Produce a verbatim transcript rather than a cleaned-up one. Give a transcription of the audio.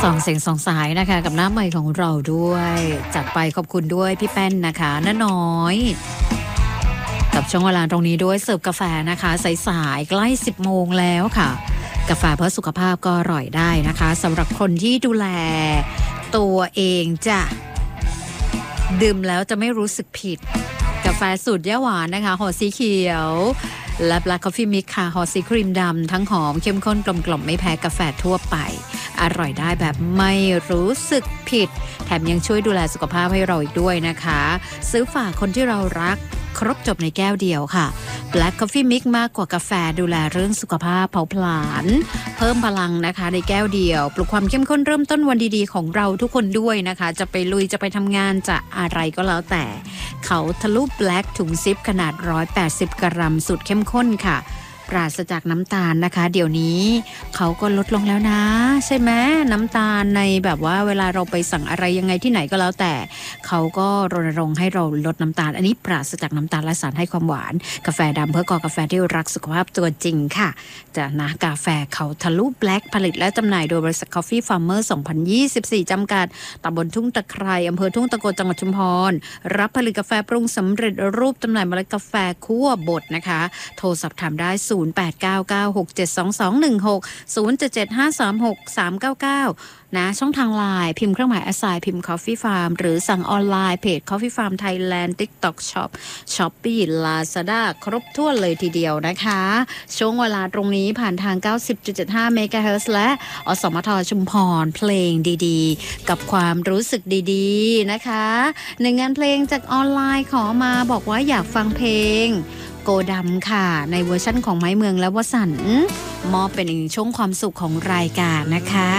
สองเสียงสองสายนะคะกับหน้าใหม่ของเราด้วยจัดไปขอบคุณด้วยพี่แป้นนะคะน้าน้อยกับช่วงเวลาตรงนี้ด้วยเสิร์ฟกาแฟนะคะสายๆใกล้สิบโมงแล้วค่ะกาแฟเพื่อสุขภาพก็อร่อยได้นะคะสำหรับคนที่ดูแลตัวเองจะดื่มแล้วจะไม่รู้สึกผิดกาแฟสูตรย่าหวานนะคะห่อสีเขียวและ Black Coffee Mix ค่ะห่อสีครีมดำทั้งหอมเข้มข้นกลมๆไม่แพ้กาแฟทั่วไปอร่อยได้แบบไม่รู้สึกผิดแถมยังช่วยดูแลสุขภาพให้เราอีกด้วยนะคะซื้อฝากคนที่เรารักครบจบในแก้วเดียวค่ะ Black Coffee Mix มากกว่ากาแฟดูแลเรื่องสุขภาพเผาผลาญเพิ่มพลังนะคะในแก้วเดียวปลุกความเข้มข้นเริ่มต้นวันดีๆของเราทุกคนด้วยนะคะจะไปลุยจะไปทำงานจะอะไรก็แล้วแต่เขาทะลุ Black ถุงซิปขนาดหนึ่งร้อยแปดสิบกรัมสุดเข้มข้นค่ะปราศจากน้ำตาลนะคะเดี๋ยวนี้เขาก็ลดลงแล้วนะใช่ไหมน้ำตาลในแบบว่าเวลาเราไปสั่งอะไรยังไงที่ไหนก็แล้วแต่เขาก็รณรงค์ให้เราลดน้ำตาลอันนี้ปราศจากน้ำตาลและสารให้ความหวานกาแฟดำเพื่อกอกาแฟที่รักสุขภาพตัวจริงค่ะจะนะกาแฟเขาทะลุ Black ผลิตและจำหน่ายโดยบริษัท Coffee Farmer สองพันยี่สิบสี่จำกัดตำบลทุ่งตะไคร้อำเภอทุ่งตะโกจังหวัดชุมพรรับผลิตกาแฟปรุงสำเร็จรูปจำหน่ายเมล็ดกาแฟคั่วบดนะคะโทรสอบถามได้ศูนย์ แปด เก้า เก้า หก เจ็ด สอง สอง หนึ่ง หก ศูนย์ เจ็ด เจ็ด ห้า สาม หก สาม เก้า เก้านะช่องทางไลน์พิมพ์เครื่องหมายแอสไซน์พิมพ์ Coffee Farm หรือสั่งออนไลน์เพจ Coffee Farm Thailand TikTok Shop Shopee Lazada ครบถ้วนเลยทีเดียวนะคะช่วงเวลาตรงนี้ผ่านทาง เก้าสิบจุดเจ็ดห้า เมกะเฮิรตซ์ และอสมทชุมพรเพลงดีๆกับความรู้สึกดีๆนะคะในงานเพลงจากออนไลน์ขอมาบอกว่าอยากฟังเพลงโกดำค่ะในเวอร์ชั่นของไม้เมืองและวสันต์มอบเป็นอีกช่วงความสุขของรายการนะคะ